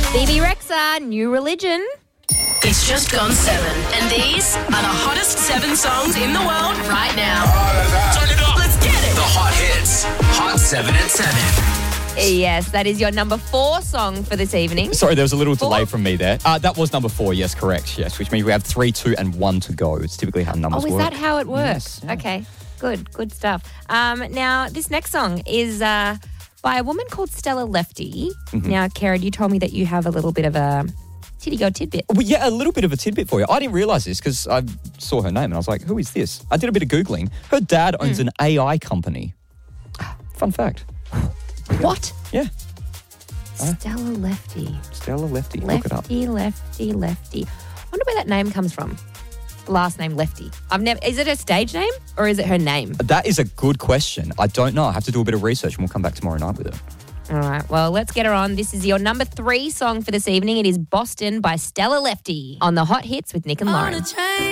Bebe Rexha, New Religion. It's just gone 7, and these are the hottest 7 songs in the world right now. Turn it up. Let's get it. The hot hits. Hot 7 at 7. Yes, that is your number 4 song for this evening. Sorry, there was a little delay 4? from me there. That was number 4, yes, correct, yes, which means we have 3, 2, and 1 to go. It's typically how numbers Oh, is work. that how it works? Yes, yeah. Okay, good stuff. Now, this next song is by a woman called Stella Lefty. Mm-hmm. Now, Karen, you told me that you have a little bit of a titty-go tidbit. Well, yeah, a little bit of a tidbit for you. I didn't realise this because I saw her name and I was like, who is this? I did a bit of Googling. Her dad owns an AI company. Fun fact. What? Yeah, Stella Lefty. Stella Lefty. Look it up. Lefty. I wonder where that name comes from. The last name Lefty. Is it her stage name or is it her name? That is a good question. I don't know. I have to do a bit of research and we'll come back tomorrow night with it. All right, well, let's get her on. This is your number 3 song for this evening. It is Boston by Stella Lefty on the Hot Hits with Nick and Lauren.